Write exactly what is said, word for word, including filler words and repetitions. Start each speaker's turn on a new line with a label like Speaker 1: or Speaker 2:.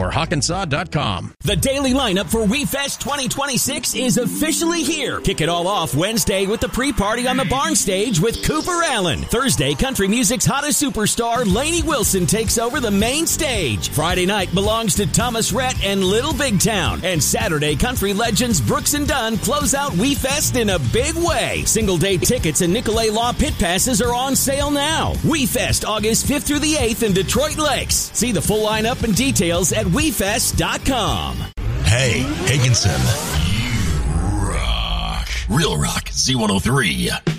Speaker 1: or hawkensaw dot com.
Speaker 2: The daily lineup for WeFest twenty twenty-six is officially here. Kick it all off Wednesday with the pre-party on the barn stage with Cooper Allen. Thursday, country music's hottest superstar, Lainey Wilson, takes over the main stage. Friday night belongs to Thomas Rhett and Little Big Town. And Saturday, country legends Brooks and Dunn close out WeFest in a big way. Single-day tickets and Nicolay Law pit passes are on sale now. WeFest, August fifth through the eighth in Detroit Lakes. See the full lineup and details at we fest dot com.
Speaker 3: Hey, Higginson. You rock. Real Rock Z one oh three.